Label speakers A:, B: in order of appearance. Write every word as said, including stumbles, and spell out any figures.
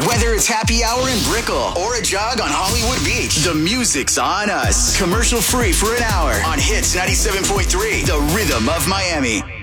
A: Whether it's happy hour in Brickell or a jog on Hollywood Beach, the music's on us. Commercial free for an hour on Hits ninety-seven point three, the rhythm of Miami.